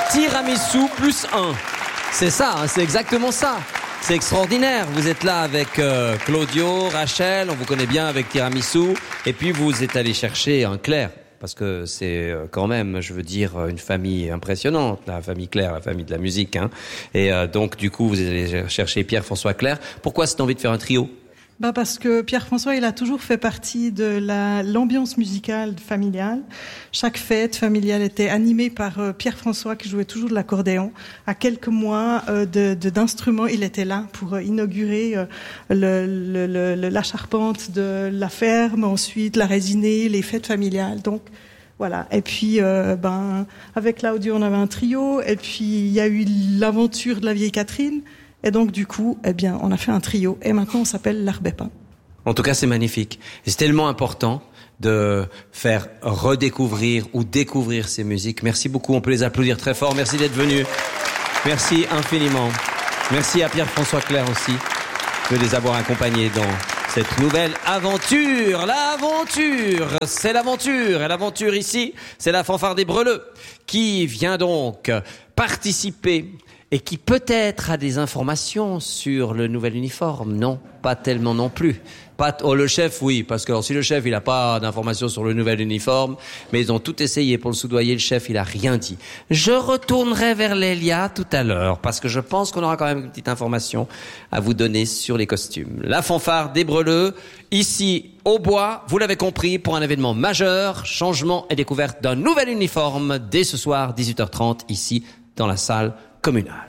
tiramisu plus 1. C'est ça, hein, c'est exactement ça. C'est extraordinaire. Vous êtes là avec Claudio, Rachel, on vous connaît bien avec tiramisu. Et puis vous êtes allé chercher un Claire. Parce que c'est quand même, je veux dire, une famille impressionnante, la famille Claire, la famille de la musique. Hein. Et donc, du coup, vous allez chercher Pierre-François Claire. Pourquoi cette envie de faire un trio ? Parce que Pierre-François, il a toujours fait partie de l'ambiance musicale familiale. Chaque fête familiale était animée par Pierre-François qui jouait toujours de l'accordéon. À quelques mois d'instruments, il était là pour inaugurer la charpente de la ferme, ensuite la résinée, les fêtes familiales. Donc voilà. Et puis avec Claudio, on avait un trio. Et puis il y a eu l'aventure de la vieille Catherine. Et donc, du coup, on a fait un trio. Et maintenant, on s'appelle l'Arbépin. En tout cas, c'est magnifique. Et c'est tellement important de faire redécouvrir ou découvrir ces musiques. Merci beaucoup. On peut les applaudir très fort. Merci d'être venu. Merci infiniment. Merci à Pierre-François Claire aussi de les avoir accompagnés dans cette nouvelle aventure. L'aventure, c'est l'aventure. Et l'aventure ici, c'est la fanfare des Breleux qui vient donc participer et qui peut-être a des informations sur le nouvel uniforme. Non, pas tellement non plus. Le chef, oui, parce que si le chef, il a pas d'informations sur le nouvel uniforme, mais ils ont tout essayé pour le soudoyer, le chef, il a rien dit. Je retournerai vers Lélia tout à l'heure, parce que je pense qu'on aura quand même une petite information à vous donner sur les costumes. La fanfare des Breleux, ici, au bois, vous l'avez compris, pour un événement majeur, changement et découverte d'un nouvel uniforme, dès ce soir, 18h30, ici, dans la salle communale.